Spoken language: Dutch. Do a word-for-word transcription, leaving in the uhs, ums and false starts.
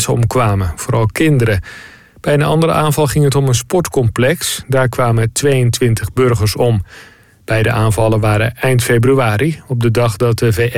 mensen omkwamen, vooral kinderen. Bij een andere aanval ging het om een sportcomplex. Daar kwamen tweeëntwintig burgers om. Beide aanvallen waren eind februari, op de dag dat de V